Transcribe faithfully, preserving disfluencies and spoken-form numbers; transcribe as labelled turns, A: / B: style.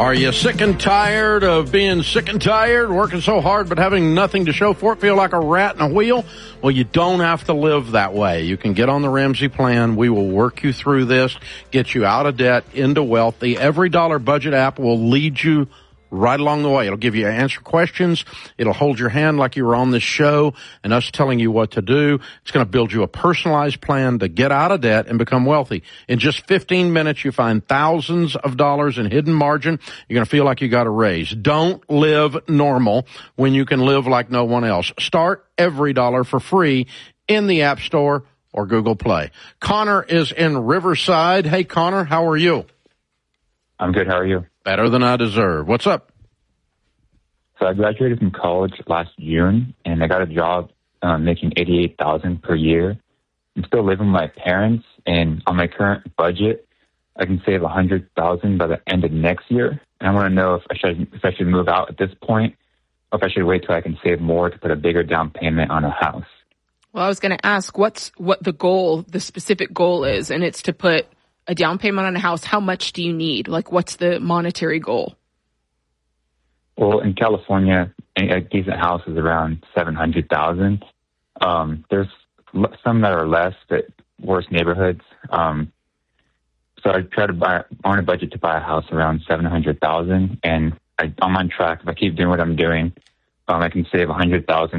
A: Are you sick and tired of being sick and tired, working so hard but having nothing to show for it, feel like a rat in a wheel? Well, you don't have to live that way. You can get on the Ramsey plan. We will work you through this, get you out of debt, into wealth. The Every Dollar Budget app will lead you right along the way. It'll give you answer questions. It'll hold your hand like you were on this show and us telling you what to do. It's going to build you a personalized plan to get out of debt and become wealthy. In just fifteen minutes, you find thousands of dollars in hidden margin. You're going to feel like you got a raise. Don't live normal when you can live like no one else. Start Every Dollar for free in the App Store or Google Play. Connor is in Riverside. Hey, Connor, how are you?
B: I'm good. How are you?
A: Better than I deserve. What's up?
B: So I graduated from college last June, and I got a job um, making eighty-eight thousand dollars per year. I'm still living with my parents, and on my current budget, I can save one hundred thousand dollars by the end of next year. And I want to know if I should if I should move out at this point, or if I should wait till I can save more to put a bigger down payment on a house.
C: Well, I was going to ask what's what the goal, the specific goal is, and it's to put a down payment on a house. How much do you need? Like, what's the monetary goal?
B: Well, in California, a decent house is around seven hundred thousand dollars. Um, there's some that are less, but worse neighborhoods. Um, so I try to buy, on a budget to buy a house around seven hundred thousand dollars, and I, I'm on track. If I keep doing what I'm doing, um, I can save one hundred thousand dollars